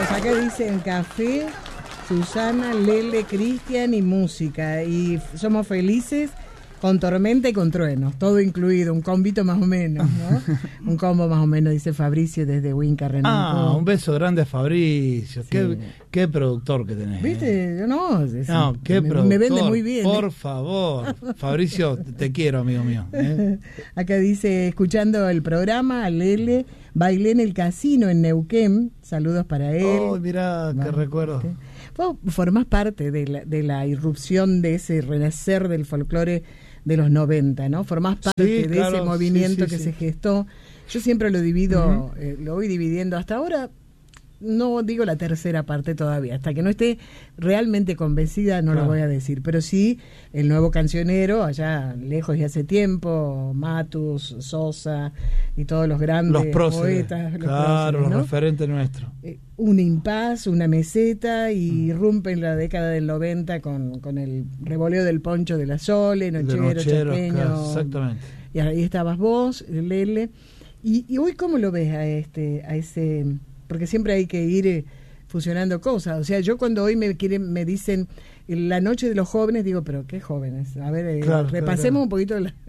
Tenemos acá, dicen café, Susana, Lele, Cristian y música. Y somos felices con tormenta y con truenos, todo incluido, un combito más o menos, ¿no? Un combo más o menos, dice Fabricio desde Huinca, Renato. Un beso grande a Fabricio. Sí. Qué productor que tenés. ¿Viste? Qué productor. Me vende muy bien. Por favor. Fabricio, te quiero, amigo mío. Acá dice, escuchando el programa, a Lele, bailé en el casino en Neuquén. Saludos para él. Oh, mirá, qué recuerdo. Vos formás parte de la irrupción de ese renacer del folclore de los 90, ¿no? Formás parte de ese movimiento que se gestó. Yo siempre lo divido, lo voy dividiendo hasta ahora. No digo la tercera parte todavía, hasta que no esté realmente convencida no lo voy a decir, pero sí el nuevo cancionero, allá lejos y hace tiempo, Matus, Sosa y todos los grandes poetas, los referentes nuestros. Un impas, una meseta, y irrumpe en la década del 90 con el revoleo del Poncho de la Sole, Nochero, Chaqueño. Exactamente. Y ahí estabas vos, Lele. Y hoy, ¿cómo lo ves a ese? Porque siempre hay que ir fusionando cosas. O sea, yo cuando hoy me dicen la noche de los jóvenes, digo, pero ¿qué jóvenes? A ver, repasemos un poquito la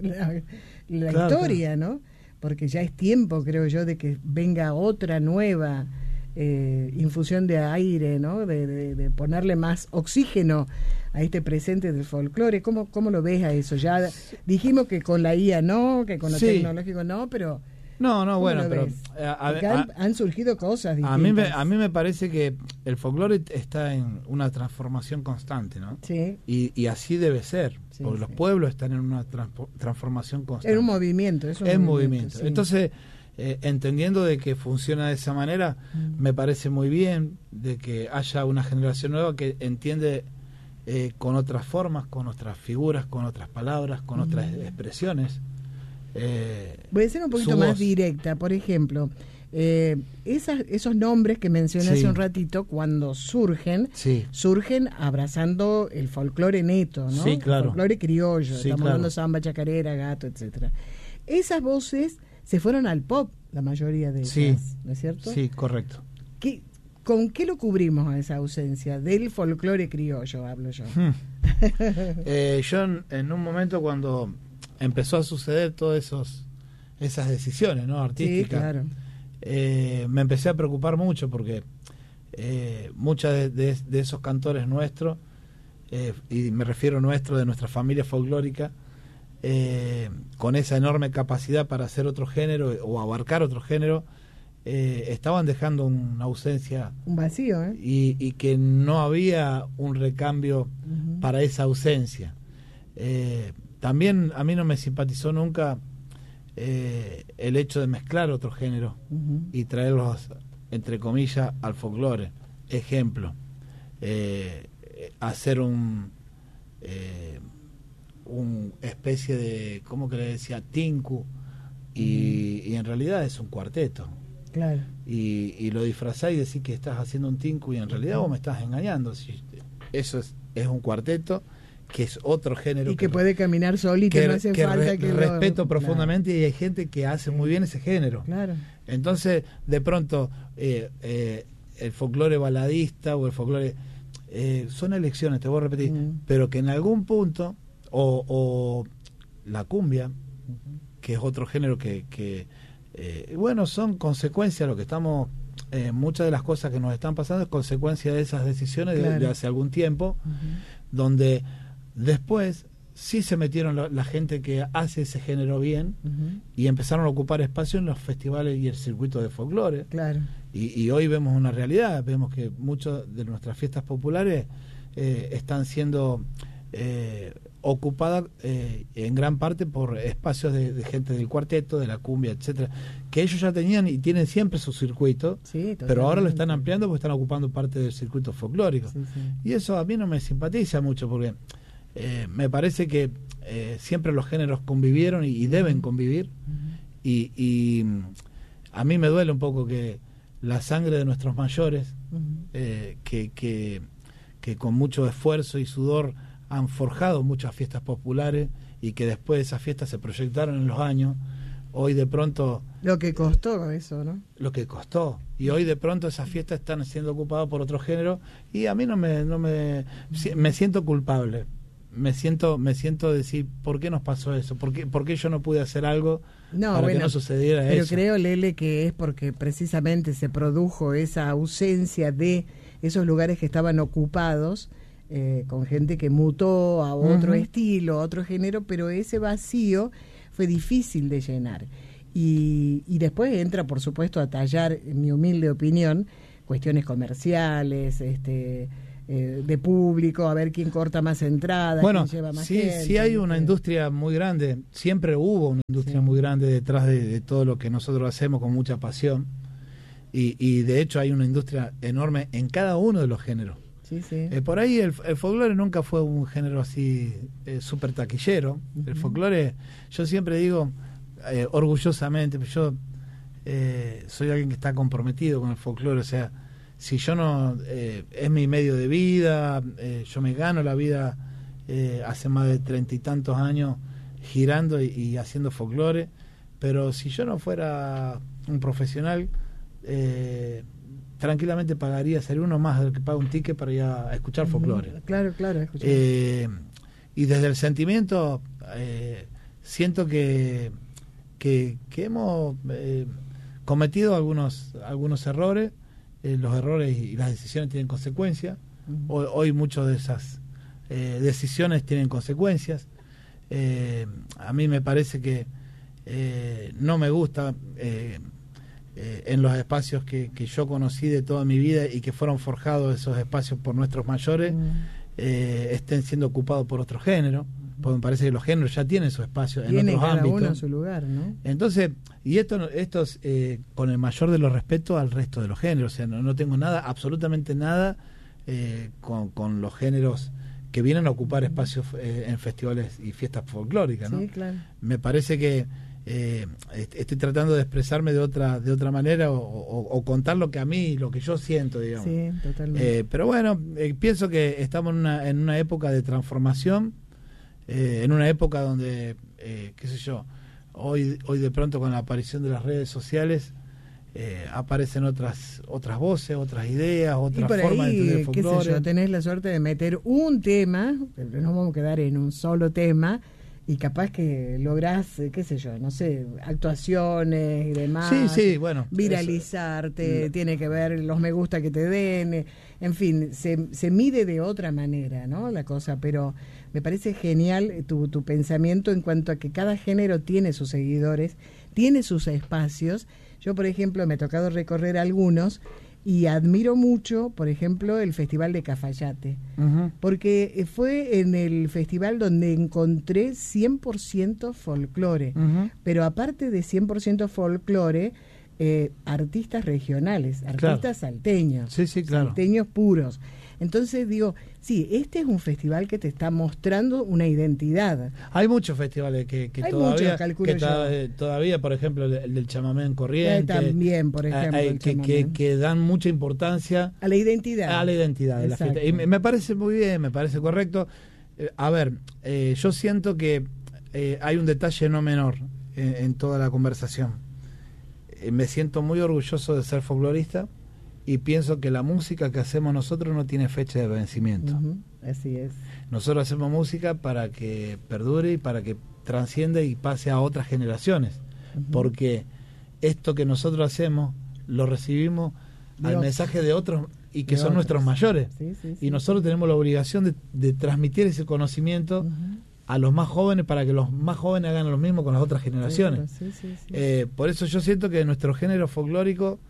historia, ¿no? Porque ya es tiempo, creo yo, de que venga otra nueva infusión de aire, ¿no? De ponerle más oxígeno a este presente del folclore. ¿Cómo lo ves a eso? Ya dijimos que con la IA no, que con lo tecnológico no, pero... No, bueno, pero han surgido cosas distintas. A mí me parece que el folclore está en una transformación constante, ¿no? Sí. Y así debe ser, porque los pueblos están en una transformación constante. Es un movimiento, es un movimiento. Sí. Entonces, entendiendo de que funciona de esa manera, me parece muy bien de que haya una generación nueva que entiende con otras formas, con otras figuras, con otras palabras, con otras expresiones. Voy a ser un poquito más directa. Por ejemplo, esos nombres que mencioné hace un ratito, cuando surgen abrazando el folclore neto, ¿no? Sí, claro. El folclore criollo, estamos hablando de samba, chacarera, gato, etcétera. Esas voces se fueron al pop, la mayoría de ellas, ¿no es cierto? Sí, correcto. ¿Con qué lo cubrimos a esa ausencia del folclore criollo, hablo yo? Yo en un momento cuando empezó a suceder todas esas decisiones, ¿no? Artísticas. Sí, claro. Me empecé a preocupar mucho porque muchos de esos cantores nuestros, y me refiero de nuestra familia folclórica, con esa enorme capacidad para hacer otro género o abarcar otro género, estaban dejando una ausencia, un vacío, y que no había un recambio para esa ausencia. También a mí no me simpatizó nunca el hecho de mezclar otro género y traerlos, entre comillas, al folclore. Ejemplo, hacer un especie de, ¿cómo que le decía? Tinku, y en realidad es un cuarteto. Claro. Y lo disfrazás y decís que estás haciendo un tinku y en realidad vos me estás engañando. Eso es un cuarteto, que es otro género y que puede caminar solito, no hace falta que respeto profundamente, y hay gente que hace muy bien ese género. Claro. Entonces, de pronto el folclore baladista o el folclore son elecciones, te voy a repetir, pero que en algún punto o la cumbia, que es otro género que bueno, son consecuencias de lo que estamos, muchas de las cosas que nos están pasando es consecuencia de esas decisiones de hace algún tiempo, donde después sí se metieron la gente que hace ese género bien, y empezaron a ocupar espacio en los festivales y el circuito de folclore. Claro. Y hoy vemos una realidad, vemos que muchas de nuestras fiestas populares están siendo ocupadas en gran parte por espacios de gente del cuarteto, de la cumbia, etcétera, que ellos ya tenían y tienen siempre su circuito, pero ahora lo están ampliando porque están ocupando parte del circuito folclórico. Y eso a mí no me simpatiza mucho, porque me parece que siempre los géneros convivieron y deben convivir, y a mí me duele un poco que la sangre de nuestros mayores, que con mucho esfuerzo y sudor han forjado muchas fiestas populares, y que después esas fiestas se proyectaron en los años, hoy de pronto... Lo que costó eso, ¿no? Lo que costó. Y hoy de pronto esas fiestas están siendo ocupadas por otro género y a mí me siento culpable. Me siento decir, ¿por qué nos pasó eso? ¿Por qué yo no pude hacer algo para que no sucediera pero eso? Pero creo, Lele, que es porque precisamente se produjo esa ausencia de esos lugares que estaban ocupados con gente que mutó a otro estilo, a otro género, pero ese vacío fue difícil de llenar. Y después entra, por supuesto, a tallar, en mi humilde opinión, cuestiones comerciales, de público, a ver quién corta más entradas, quién lleva más gente. Sí hay una industria muy grande, siempre hubo una industria muy grande detrás de todo lo que nosotros hacemos con mucha pasión, y de hecho hay una industria enorme en cada uno de los géneros. Sí, sí. Por ahí el folclore nunca fue un género así súper taquillero. El folclore, yo siempre digo, orgullosamente, yo soy alguien que está comprometido con el folclore, o sea, si yo no, es mi medio de vida, yo me gano la vida hace más de 30 y tantos años girando y haciendo folclore, pero si yo no fuera un profesional, tranquilamente pagaría, sería uno más del que paga un ticket para ir a escuchar folclore. Claro, escuchar. Y desde el sentimiento, siento que hemos cometido algunos errores. Los errores y las decisiones tienen consecuencias. Hoy muchas de esas decisiones tienen consecuencias. A mí me parece que no me gusta en los espacios que yo conocí de toda mi vida y que fueron forjados esos espacios por nuestros mayores, estén siendo ocupados por otro género, porque me parece que los géneros ya tienen su espacio en otros cada ámbitos. Uno en su lugar, ¿no? Entonces, y esto es con el mayor de los respetos al resto de los géneros, o sea, no tengo nada, absolutamente nada con los géneros que vienen a ocupar espacios en festivales y fiestas folclóricas, ¿no? Sí, claro. Me parece que estoy tratando de expresarme de otra manera o contar lo que yo siento, digamos. Sí, totalmente. Pero bueno, pienso que estamos en una época de transformación, en una época donde, qué sé yo, hoy de pronto con la aparición de las redes sociales aparecen otras voces, otras ideas, otras formas de entender el folclore. Qué sé yo, tenés la suerte de meter un tema, pero no vamos a quedar en un solo tema, y capaz que lográs, qué sé yo, no sé, actuaciones y demás. Sí, bueno. Viralizarte, tiene que ver los me gusta que te den, en fin, se mide de otra manera, ¿no? La cosa, pero me parece genial tu pensamiento en cuanto a que cada género tiene sus seguidores, tiene sus espacios. Yo, por ejemplo, me ha tocado recorrer algunos y admiro mucho, por ejemplo, el Festival de Cafayate, porque fue en el festival donde encontré 100% folclore, pero aparte de 100% folclore, artistas regionales, artistas salteños, salteños puros. Entonces digo, sí, este es un festival que te está mostrando una identidad. Hay muchos festivales que todavía, por ejemplo, el del chamamé en Corrientes. También, por ejemplo, que dan mucha importancia a la identidad. A la identidad de la fiesta. Y me parece muy bien, me parece correcto. A ver, yo siento que hay un detalle no menor en toda la conversación. Me siento muy orgulloso de ser folclorista. Y pienso que la música que hacemos nosotros no tiene fecha de vencimiento. Así es. Nosotros hacemos música para que perdure y para que trascienda y pase a otras generaciones. Porque esto que nosotros hacemos lo recibimos al mensaje de otros y que son nuestros mayores. Y nosotros tenemos la obligación de transmitir ese conocimiento a los más jóvenes para que los más jóvenes hagan lo mismo con las otras generaciones. Por eso yo siento que nuestro género folclórico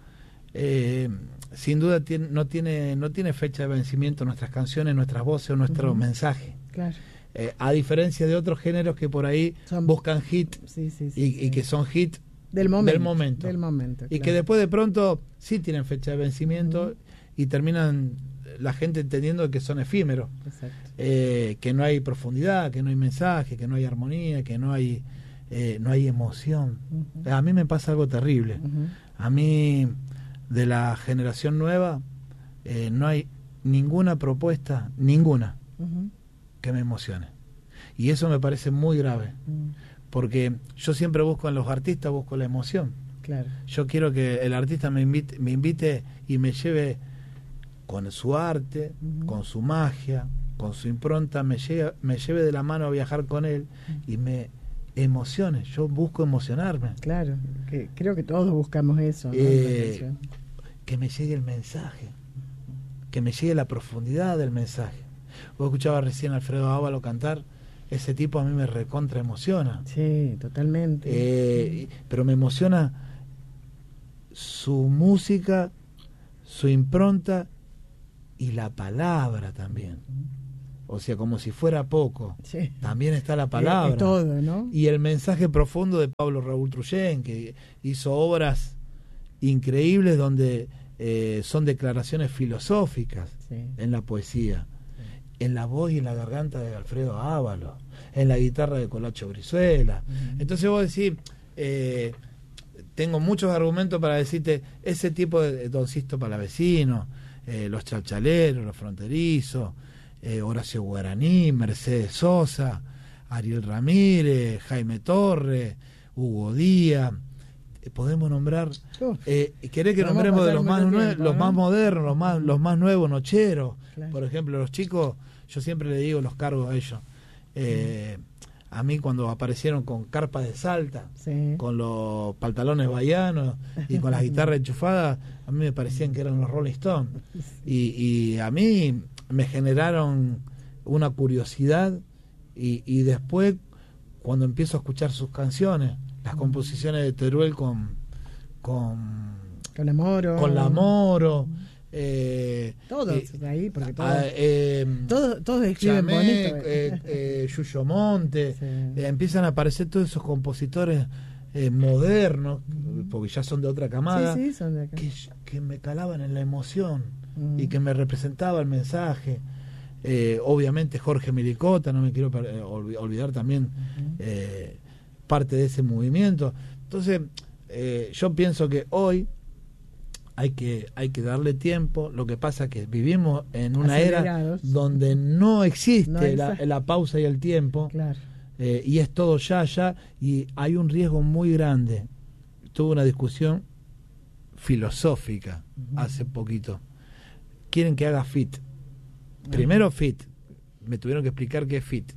sin duda no tiene fecha de vencimiento, nuestras canciones, nuestras voces o nuestro mensaje. Claro. A diferencia de otros géneros que por ahí buscan hit y que son hit del momento. Y que después de pronto sí tienen fecha de vencimiento y terminan la gente entendiendo que son efímeros, que no hay profundidad, que no hay mensaje, que no hay armonía, que no hay emoción. A mí me pasa algo terrible. A mí, de la generación nueva, no hay ninguna propuesta, ninguna, que me emocione. Y eso me parece muy grave, porque yo siempre busco en los artistas, busco la emoción. Claro. Yo quiero que el artista me invite y me lleve con su arte, con su magia, con su impronta, me lleve de la mano a viajar con él y me emocione. Yo busco emocionarme. Claro, que creo que todos buscamos eso, ¿no? Que me llegue el mensaje, que me llegue la profundidad del mensaje. Vos escuchabas recién a Alfredo Ábalo cantar, ese tipo a mí me recontra emociona. Sí, totalmente. Pero me emociona su música, su impronta y la palabra también. O sea, como si fuera poco. Sí. También está la palabra. Es todo, ¿no? Y el mensaje profundo de Pablo Raúl Truyen, que hizo obras increíbles donde son declaraciones filosóficas, sí, en la poesía, sí, en la voz y en la garganta de Alfredo Ábalo, en la guitarra de Colacho Brizuela. Entonces vos decís, tengo muchos argumentos para decirte ese tipo de Don Sisto Palavecino, los Chalchaleros, los Fronterizos, Horacio Guaraní, Mercedes Sosa, Ariel Ramírez, Jaime Torres, Hugo Díaz. Podemos nombrar, querés que nombremos de los más modernos, los más nuevos, Nocheros, claro. Por ejemplo, los chicos, yo siempre le digo los cargos a ellos. A mí cuando aparecieron con carpa de Salta, sí, con los pantalones bahianos y con las guitarras enchufadas, a mí me parecían que eran los Rolling Stones. Y a mí me generaron una curiosidad y después, cuando empiezo a escuchar sus canciones, las composiciones de Teruel con la Moro, todos ahí, porque todos escriben bonito. Yuyo Monte, sí, empiezan a aparecer todos esos compositores modernos, porque ya son de otra camada, sí, son de acá, que me calaban en la emoción y que me representaba el mensaje. Obviamente Jorge Milicota, no me quiero olvidar también, parte de ese movimiento. Entonces yo pienso que hoy hay que darle tiempo. Lo que pasa es que vivimos en una era donde no existe la pausa y el tiempo, claro, y es todo ya, y hay un riesgo muy grande. Tuve una discusión filosófica hace poquito. Quieren que haga fit. Primero fit. Me tuvieron que explicar qué es fit.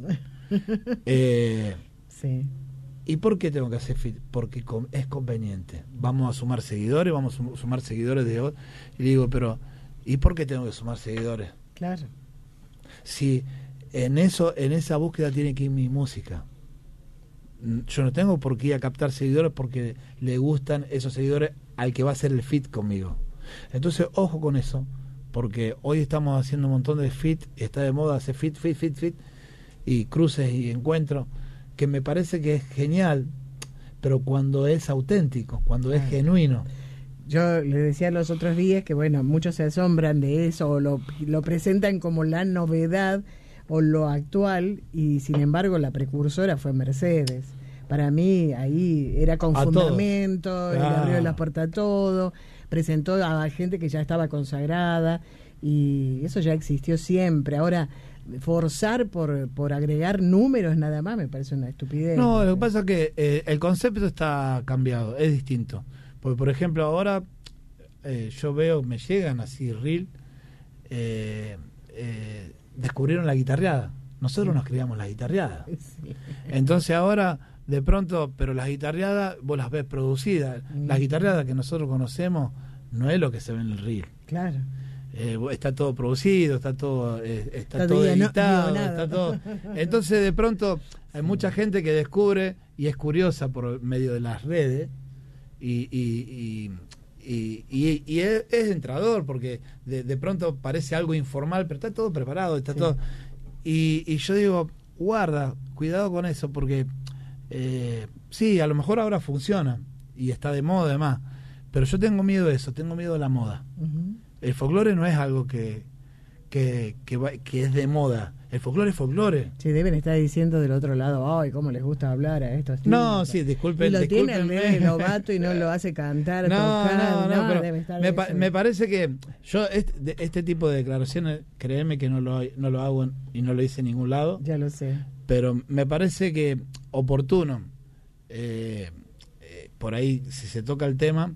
Sí. ¿Y por qué tengo que hacer fit? Porque es conveniente. Vamos a sumar seguidores, vamos a sumar seguidores de hoy. Y digo, pero ¿y por qué tengo que sumar seguidores? Claro. Si en esa búsqueda tiene que ir mi música. Yo no tengo por qué ir a captar seguidores porque le gustan esos seguidores al que va a hacer el fit conmigo. Entonces, ojo con eso, porque hoy estamos haciendo un montón de fit, está de moda hacer fit, y cruces y encuentros, que me parece que es genial, pero cuando es auténtico, cuando es genuino. Yo le decía los otros días que, bueno, muchos se asombran de eso o lo presentan como la novedad o lo actual, y sin embargo la precursora fue Mercedes. Para mí ahí era con fundamento, le abrió las puertas a todo, presentó a gente que ya estaba consagrada, y eso ya existió siempre. Ahora, forzar por agregar números nada más me parece una estupidez. No, lo que pasa es que el concepto está cambiado, es distinto. Porque, por ejemplo, ahora yo veo, me llegan así reel, descubrieron la guitarreada. Nosotros nos criamos la guitarreada. Sí. Entonces ahora, de pronto, pero las guitarreadas vos las ves producidas. Las guitarreadas que nosotros conocemos no es lo que se ve en el reel. Claro. Está todo producido, está todo editado, está todo. Entonces de pronto hay mucha gente que descubre y es curiosa por medio de las redes y es entrador, porque de pronto parece algo informal, pero está todo preparado, está todo. Y yo digo, cuidado con eso, porque sí, a lo mejor ahora funciona y está de moda además, pero yo tengo miedo de eso, tengo miedo de la moda. El folclore no es algo que es de moda. El folclore es folclore. Sí, deben estar diciendo del otro lado, ay, cómo les gusta hablar a estos tipos. No, sí, disculpen. Y lo tiene el nene novato y no lo hace cantar, tocar, debe estar me parece que yo este tipo de declaraciones, créeme que no lo hago y no lo hice en ningún lado. Ya lo sé. Pero me parece que oportuno. por ahí, si se toca el tema,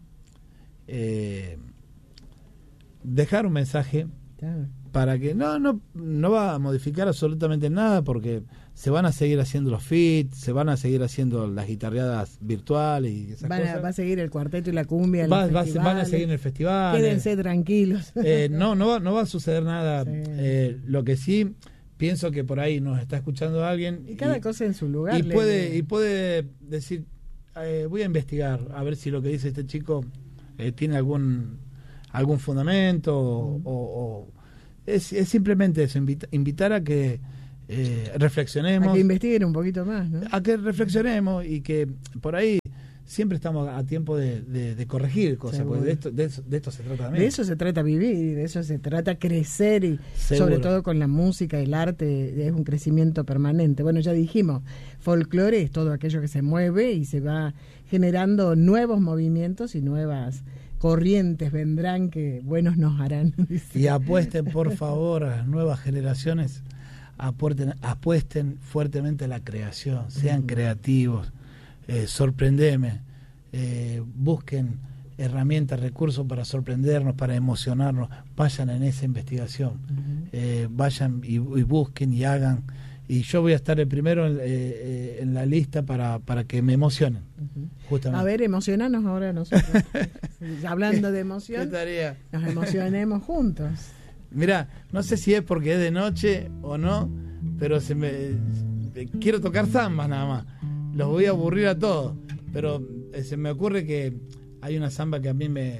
dejar un mensaje para que no va a modificar absolutamente nada, porque se van a seguir haciendo los feats, se van a seguir haciendo las guitarreadas virtuales y esas cosas. Va a seguir el cuarteto y la cumbia, van a seguir en el festival. Quédense tranquilos. No va a suceder nada. Sí. Lo que sí, pienso que por ahí nos está escuchando alguien y cada cosa en su lugar. Y puede decir, voy a investigar a ver si lo que dice este chico tiene algún fundamento o es simplemente eso, invitar a que reflexionemos, a que investiguen un poquito más, ¿no? A que reflexionemos y que por ahí siempre estamos a tiempo de corregir cosas, Seguro. porque de esto se trata también. De eso se trata vivir, de eso se trata crecer y Seguro. sobre todo con la música, el arte es un crecimiento permanente. Bueno, ya dijimos, folclore es todo aquello que se mueve y se va generando nuevos movimientos y nuevas corrientes vendrán que buenos nos harán. Y apuesten por favor a las nuevas generaciones, apuesten fuertemente a la creación, sean creativos, sorprendeme, busquen herramientas, recursos para sorprendernos, para emocionarnos, vayan en esa investigación, vayan y busquen y hagan, y yo voy a estar el primero en la lista para que me emocionen. Justamente. A ver, emocionanos ahora nosotros. Hablando de emoción, ¿Qué tarea? nos emocionemos juntos. Mirá, no sé si es porque es de noche o no, pero quiero tocar zambas nada más. Los voy a aburrir a todos, pero se me ocurre que hay una zamba que a mí me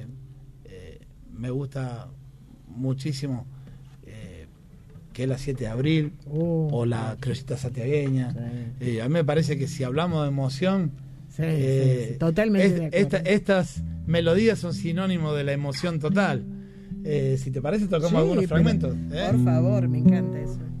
gusta muchísimo, que es la 7 de abril, o la criollita santiagueña. Sí. A mí me parece que si hablamos de emoción, sí, totalmente de acuerdo. Estas melodías son sinónimo de la emoción total. Si te parece, tocamos algunos fragmentos. Por favor, me encanta eso.